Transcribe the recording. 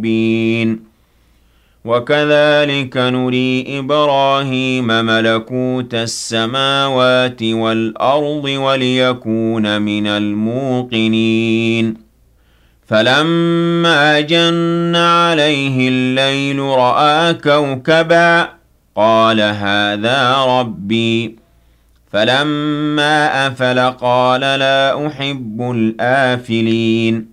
وكذلك نري إبراهيم ملكوت السماوات والأرض وليكون من الموقنين فلما جن عليه الليل رأى كوكبا قال هذا ربي فلما أفل قال لا أحب الآفلين